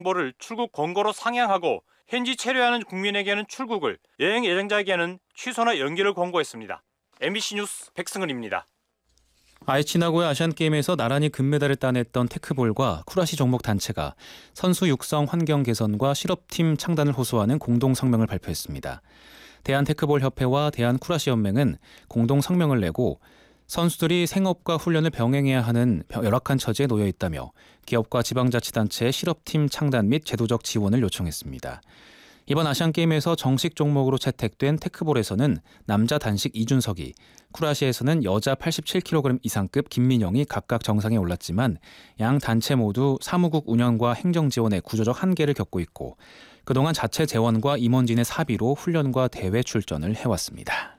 정보를 출국 권고로 상향하고 현지 체류하는 국민에게는 출국을, 여행 예정자에게는 취소나 연기를 권고했습니다. MBC 뉴스 백승은입니다. aichi 나고야 아시안게임에서 나란히 금메달을 따냈던 테크볼과 쿠라시 종목 단체가 선수 육성 환경 개선과 실업팀 창단을 호소하는 공동 성명을 발표했습니다. 대한테크볼협회와 대한쿠라시연맹은 공동 성명을 내고 선수들이 생업과 훈련을 병행해야 하는 열악한 처지에 놓여 있다며 기업과 지방자치단체의 실업팀 창단 및 제도적 지원을 요청했습니다. 이번 아시안게임에서 정식 종목으로 채택된 테크볼에서는 남자 단식 이준석이, 쿠라시에서는 여자 87kg 이상급 김민영이 각각 정상에 올랐지만 양 단체 모두 사무국 운영과 행정 지원의 구조적 한계를 겪고 있고 그동안 자체 재원과 임원진의 사비로 훈련과 대회 출전을 해왔습니다.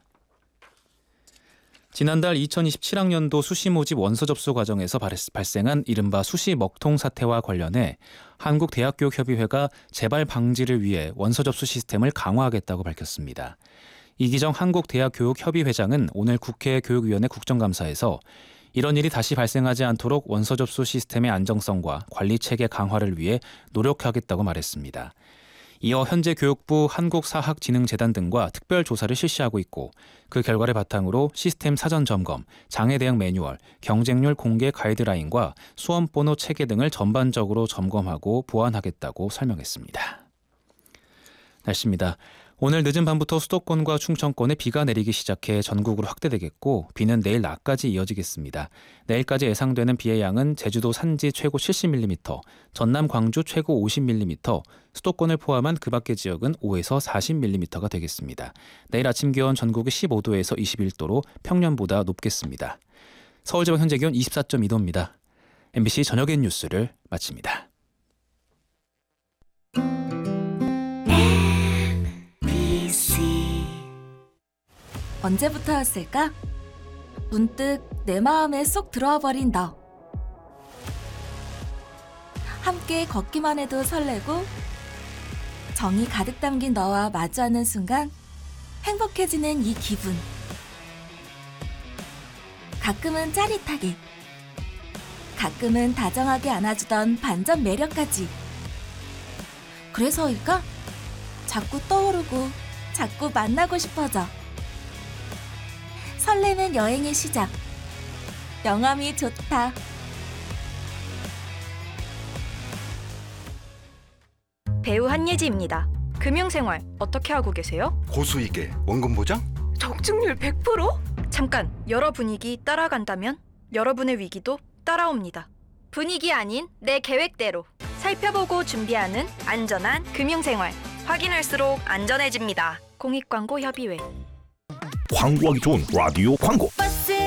지난달 2027학년도 수시 모집 원서 접수 과정에서 발생한 이른바 수시 먹통 사태와 관련해 한국대학교육협의회가 재발 방지를 위해 원서 접수 시스템을 강화하겠다고 밝혔습니다. 이기정 한국대학교육협의회장은 오늘 국회 교육위원회 국정감사에서 이런 일이 다시 발생하지 않도록 원서 접수 시스템의 안정성과 관리 체계 강화를 위해 노력하겠다고 말했습니다. 이어 현재 교육부 한국사학진흥재단 등과 특별 조사를 실시하고 있고 그 결과를 바탕으로 시스템 사전 점검, 장애 대응 매뉴얼, 경쟁률 공개 가이드라인과 수험번호 체계 등을 전반적으로 점검하고 보완하겠다고 설명했습니다. 날씨입니다. 오늘 늦은 밤부터 수도권과 충청권에 비가 내리기 시작해 전국으로 확대되겠고 비는 내일 낮까지 이어지겠습니다. 내일까지 예상되는 비의 양은 제주도 산지 최고 70mm, 전남 광주 최고 50mm, 수도권을 포함한 그 밖의 지역은 5에서 40mm가 되겠습니다. 내일 아침 기온 전국이 15도에서 21도로 평년보다 높겠습니다. 서울지방 현재 기온 24.2도입니다. MBC 저녁엔 뉴스를 마칩니다. 언제부터였을까? 문득 내 마음에 쏙 들어와 버린 너. 함께 걷기만 해도 설레고 정이 가득 담긴 너와 마주하는 순간 행복해지는 이 기분. 가끔은 짜릿하게, 가끔은 다정하게 안아주던 반전 매력까지. 그래서일까? 자꾸 떠오르고 자꾸 만나고 싶어져. 설레는 여행의 시작. 영암이 좋다. 배우 한예지입니다. 금융생활 어떻게 하고 계세요? 고수익에 원금 보장? 적중률 100%? 잠깐, 여러 분위기 따라간다면 여러분의 위기도 따라옵니다. 분위기 아닌 내 계획대로 살펴보고 준비하는 안전한 금융생활. 확인할수록 안전해집니다. 공익광고협의회. 광고하기 좋은 라디오 광고.